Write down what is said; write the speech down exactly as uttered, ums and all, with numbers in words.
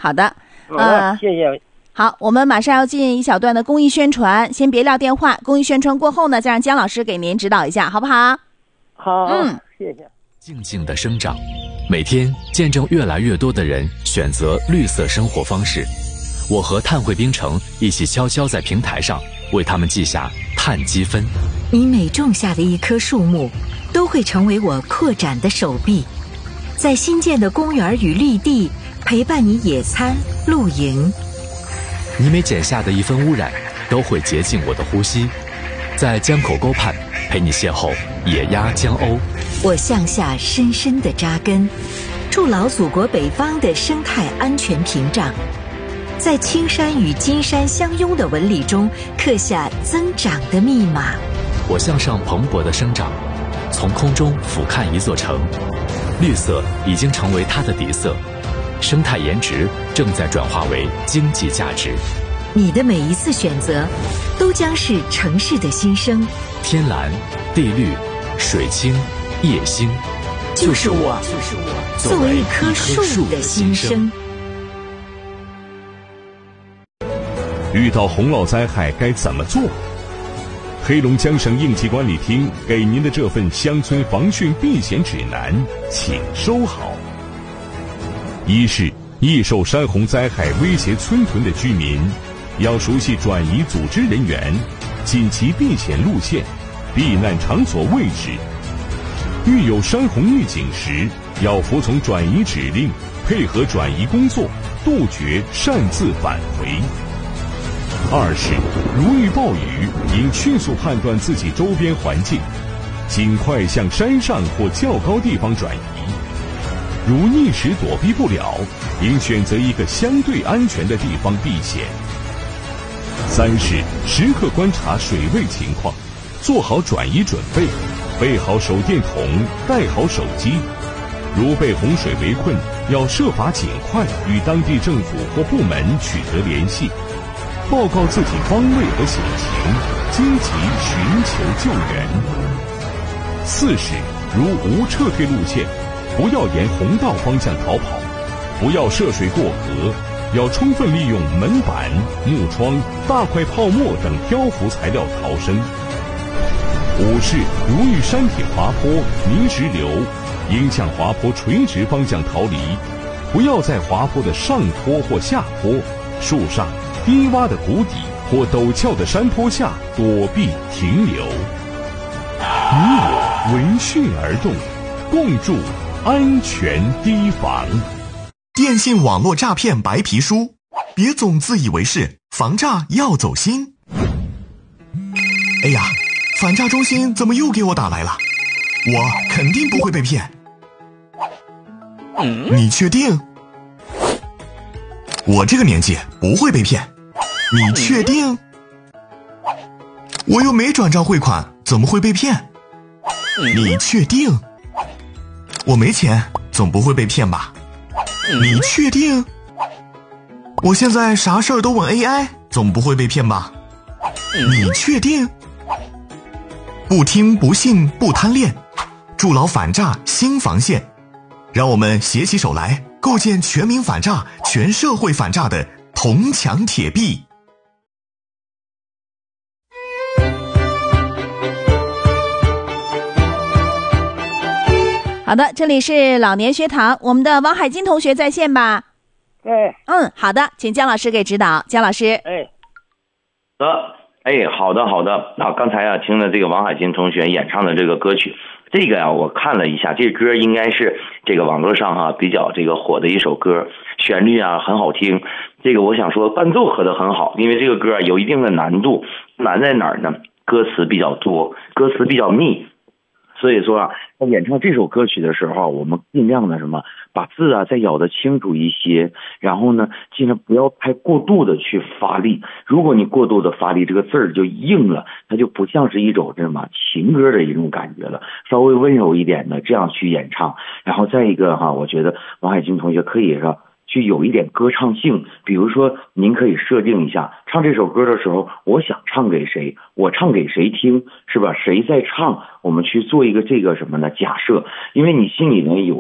好的， 呃，谢谢。 好，我们马上要进一小段的公益宣传，先别撂电话。公益宣传过后呢，再让姜老师给您指导一下，好不好？ 好， 嗯， 谢谢。 静静的生长，每天见证越来越多的人选择绿色生活方式。我和碳汇冰城一起悄悄在平台上为他们记下碳积分。 你每种下的一棵树木，都会成为我扩展的手臂，在新建的公园与绿地陪伴你野餐、露营。 你每剪下的一分污染，都会洁净我的呼吸，在江口沟畔陪你邂逅野鸭江鸥。 我向下深深地扎根，筑牢祖国北方的生态安全屏障，在青山与金山相拥的纹理中刻下增长的密码。 我向上蓬勃的生长，从空中俯瞰一座城，绿色已经成为它的底色，生态颜值正在转化为经济价值。 你的每一次选择，都将是城市的新生。 天蓝、地绿、水清、夜星， 就是我，就是我，作为一棵树的新生。 遇到洪涝灾害该怎么做？黑龙江省应急管理厅给您的这份乡村防汛避险指南，请收好。一是易受山洪灾害威胁村屯的居民，要熟悉转移组织人员、紧急避险路线、避难场所位置。遇有山洪预警时，要服从转移指令，配合转移工作，杜绝擅自返回。二是如遇暴雨，应迅速判断自己周边环境，尽快向山上或较高地方转移。如一时躲避不了，应选择一个相对安全的地方避险。三是时刻观察水位情况，做好转移准备，备好手电筒，带好手机。如被洪水围困，要设法尽快与当地政府或部门取得联系，报告自己方位和险情，积极寻求救援。四是如无撤退路线，不要沿洪道方向逃跑，不要涉水过河，要充分利用门板、木窗、大块泡沫等漂浮材料逃生。五是如遇山体滑坡、泥石流，应向滑坡垂直方向逃离，不要在滑坡的上坡或下坡、树上、低洼的谷底或陡峭的山坡下躲避停留。你我闻讯而动，共筑安全堤防。 电信网络诈骗白皮书，别总自以为是，防诈要走心。哎呀，反诈中心怎么又给我打来了？我肯定不会被骗。你确定？我这个年纪不会被骗。你确定？我又没转账汇款，怎么会被骗？你确定？我没钱，总不会被骗吧？你确定？我现在啥事儿都问 A I， 总不会被骗吧？你确定？不听不信不贪恋，筑牢反诈新防线，让我们携起手来，构建全民反诈、全社会反诈的铜墙铁壁。 好的，这里是老年学堂，我们的王海金同学在线吧？ 哎， 嗯，好的，请姜老师给指导。姜老师， 哎， 的，哎，好的，好的。啊，刚才啊听了这个王海金同学演唱的这个歌曲，这个啊我看了一下，这歌应该是这个网络上哈、啊、比较这个火的一首歌，旋律啊很好听。这个我想说伴奏合得很好，因为这个歌啊有一定的难度，难在哪儿呢？歌词比较多，歌词比较密。所以说啊，在演唱这首歌曲的时候，我们尽量的什么，把字啊再咬得清楚一些，然后呢，尽量不要太过度的去发力。如果你过度的发力，这个字儿就硬了，它就不像是一种什么情歌的一种感觉了。稍微温柔一点的这样去演唱，然后再一个哈，我觉得王海金同学可以是去有一点歌唱性，比如说您可以设定一下，唱这首歌的时候，我想唱给谁，我唱给谁听，是吧？谁在唱，我们去做一个这个什么呢？假设，因为你心里呢有